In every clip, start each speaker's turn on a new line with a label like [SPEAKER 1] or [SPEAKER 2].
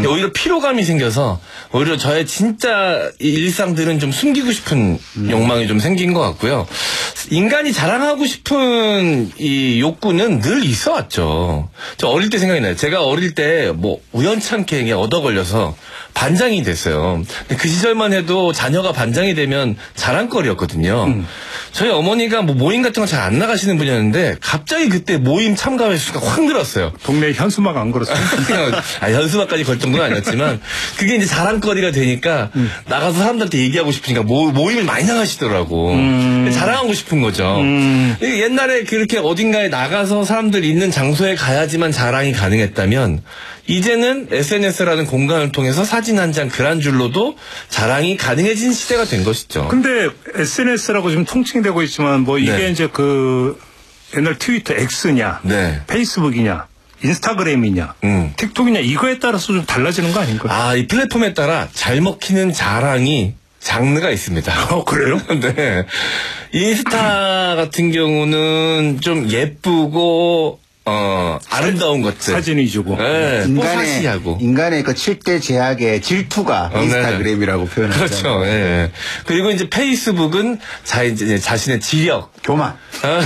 [SPEAKER 1] 근데 오히려 피로감이 생겨서 오히려 저의 진짜 일상들은 좀 숨기고 싶은 욕망이 좀 생긴 것 같고요. 인간이 자랑하고 싶은 이 욕구는 늘 있어 왔죠. 저 어릴 때 생각이 나요. 제가 어릴 때 뭐 우연찮게 얻어 걸려서 반장이 됐어요. 근데 그 시절만 해도 자녀가 반장이 되면 자랑거리였거든요. 저희 어머니가 뭐 모임 같은 거 잘 안 나가시는 분이었는데 갑자기 그때 모임 참가 횟수가 확 늘었어요.
[SPEAKER 2] 동네 현수막 안 걸었어요?
[SPEAKER 1] 현수막까지 걸 정도는 아니었지만 그게 이제 자랑거리가 되니까 나가서 사람들한테 얘기하고 싶으니까 모임을 많이 나가시더라고. 자랑하고 싶은 거죠. 옛날에 그렇게 어딘가에 나가서 사람들 있는 장소에 가야지만 자랑이 가능했다면 이제는 SNS라는 공간을 통해서 사진 한 장, 글 한 줄로도 자랑이 가능해진 시대가 된 것이죠.
[SPEAKER 2] 근데 SNS라고 지금 통칭되고 있지만 뭐 이게
[SPEAKER 1] 네.
[SPEAKER 2] 이제 그 옛날 트위터 X냐,
[SPEAKER 1] 네.
[SPEAKER 2] 페이스북이냐, 인스타그램이냐, 틱톡이냐 이거에 따라서 좀 달라지는 거 아닌가요?
[SPEAKER 1] 이 플랫폼에 따라 잘 먹히는 자랑이 장르가 있습니다.
[SPEAKER 2] 그래요?
[SPEAKER 1] 네. 인스타 같은 경우는 좀 예쁘고 아름다운 것들.
[SPEAKER 2] 사진 위주고.
[SPEAKER 1] 네, 뽀사시하고.
[SPEAKER 3] 인간의 그 7대 제약의 질투가 인스타그램이라고 표현하잖아요.
[SPEAKER 1] 그렇죠. 예. 그리고 이제 페이스북은 이제 자신의 지력.
[SPEAKER 3] 교만.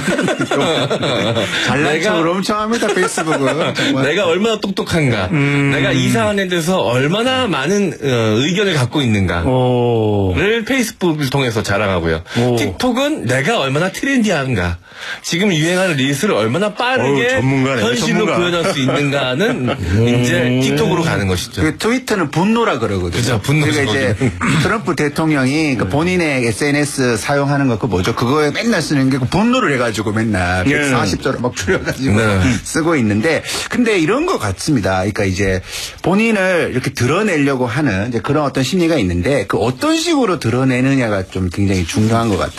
[SPEAKER 3] 잘난 척을 엄청 합니다, 페이스북은. 정말.
[SPEAKER 1] 내가 얼마나 똑똑한가. 내가 이 사안에 대해서 얼마나 많은 의견을 갖고 있는가를 페이스북을 통해서 자랑하고요. 틱톡은 내가 얼마나 트렌디한가. 지금 유행하는 릴스를 얼마나 빠르게 현실로 구현할 수 있는가는 이제 틱톡으로 가는 것이죠.
[SPEAKER 3] 그 트위터는 분노라 그러거든요.
[SPEAKER 1] 그죠, 분노.
[SPEAKER 3] 그러니까 이제 트럼프 대통령이 그 본인의 SNS 사용하는 거 그 뭐죠? 그거에 맨날 쓰는 게 분노를 해가지고 맨날 140조를 막 줄여가지고 쓰고 있는데, 근데 이런 것 같습니다. 그러니까 이제 본인을 이렇게 드러내려고 하는 이제 그런 어떤 심리가 있는데 그 어떤 식으로 드러내느냐가 좀 굉장히 중요한 것 같아요.